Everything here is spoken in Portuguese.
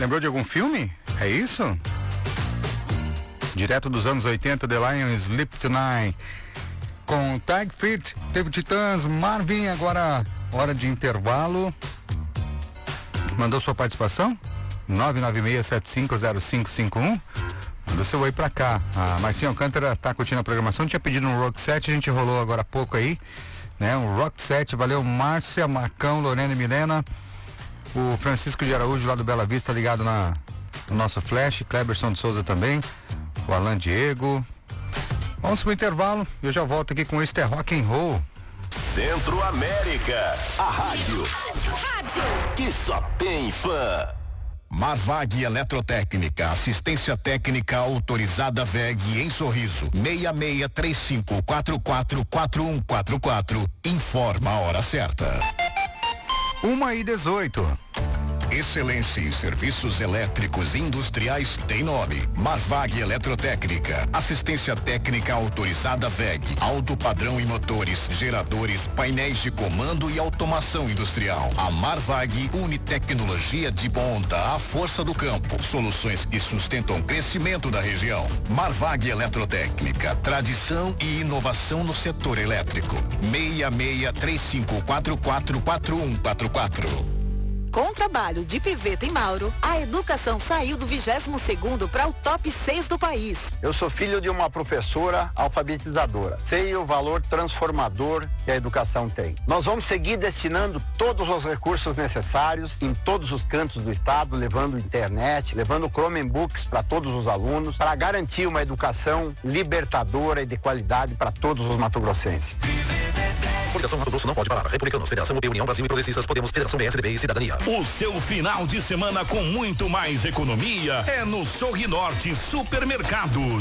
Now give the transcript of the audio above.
Lembrou de algum filme? É isso? Direto dos anos 80, The Lion Sleep Tonight. Com Tag Fit, teve Titãs, Marvin, agora hora de intervalo. Mandou sua participação? 996750551. Manda seu oi pra cá. A Marcinha Alcântara tá curtindo a programação, tinha pedido um Rock 7, a gente rolou agora há pouco aí, né? Um Rock 7, valeu Márcia, Marcão, Lorena e Milena. O Francisco de Araújo lá do Bela Vista ligado no nosso Flash, Cleberson de Souza também, o Alan Diego. Vamos pro intervalo e eu já volto aqui com Easter Rock and Roll. Centro América, a rádio que só tem fã. Marvag Eletrotécnica, assistência técnica autorizada VEG em Sorriso, 6635444144. Informa a hora certa. 1h18. Excelência em serviços elétricos industriais tem nome. Marvag Eletrotécnica. Assistência técnica autorizada VEG. Alto padrão em motores, geradores, painéis de comando e automação industrial. A Marvag une tecnologia de ponta à força do campo. Soluções que sustentam o crescimento da região. Marvag Eletrotécnica. Tradição e inovação no setor elétrico. 6635444144. Com o trabalho de Piveta em Mauro, a educação saiu do 22º para o top 6 do país. Eu sou filho de uma professora alfabetizadora. Sei o valor transformador que a educação tem. Nós vamos seguir destinando todos os recursos necessários em todos os cantos do estado, levando internet, levando Chromebooks para todos os alunos, para garantir uma educação libertadora e de qualidade para todos os mato-grossenses. Federação Mato Grosso não pode parar. Republicanos, Federação UP, União Brasil e Progressistas, Podemos, Federação PSDB e Cidadania. O seu final de semana com muito mais economia é no Sorrinorte Supermercados.